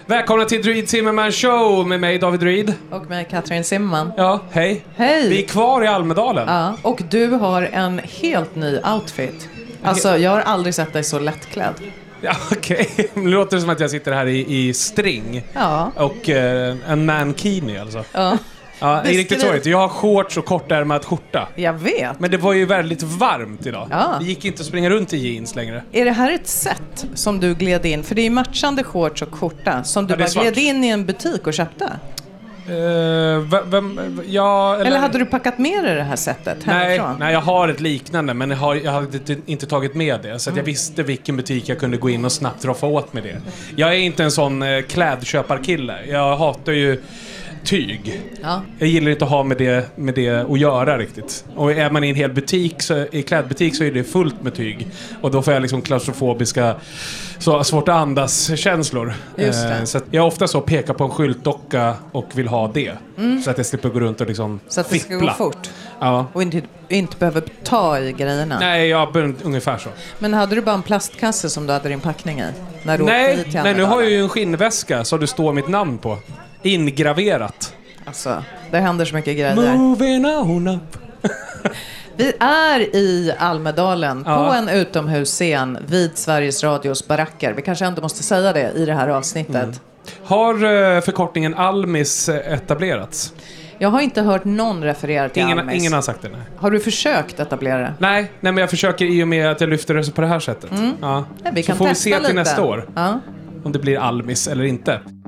Välkomna till Druid Zimmerman Show med mig David Druid. Och med Katrin Zimmerman. Ja, hej. Hej. Vi är kvar i Almedalen. Ja, och du har en helt ny outfit. Alltså, jag har aldrig sett dig så lättklädd. Ja, okej. Det låter som att jag sitter här i string. Ja. Och en mankini alltså. Ja. Ja, det är riktigt sorgligt. Jag har shorts och kortärmad skjorta. Jag vet. Men det var ju väldigt varmt idag. Ja. Det gick inte att springa runt i jeans längre. Är det här ett sätt som du gled in? För det är matchande shorts och skjorta som du Ja, det är bara svart. gled in i en butik och köpte. Eller hade du packat med dig det här sättet hemifrån? Nej, jag har ett liknande, men jag har inte tagit med det. Så att jag visste vilken butik jag kunde gå in och snabbt roffa åt med det. Jag är inte en sån klädköparkille. Jag hatar ju tyg. Ja. Jag gillar inte att ha med det att göra riktigt. Och är man i en hel butik, i klädbutik, så är det fullt med tyg. Och då får jag liksom klaustrofobiska, så svårt att andas känslor. Just det. Så att jag ofta så pekar på en skyltdocka och vill ha det. Så att jag slipper gå runt och liksom Så att det ska gå fippla. fort. Ja. Och inte behöver ta i grejerna. Nej, ungefär så. Men hade du bara en plastkasse som du hade din packning i? När du åkte hit till Nej, nu Almedalen? har jag ju en skinnväska så det står mitt namn på. Ingraverat. Alltså, det händer så mycket grejer. Moving on up. Vi är i Almedalen på Ja. en utomhusscen vid Sveriges Radios baracker. Vi kanske ändå måste säga det i det här avsnittet. Har förkortningen Almis etablerats? Jag har inte hört någon referera till Almis. Ingen har sagt det, nej. Har du försökt etablera det? Nej, men jag försöker i och med att jag lyfter det på det här sättet. Ja. Ja, vi Så kan får vi testa se till lite. nästa år Ja. om det blir Almis eller inte.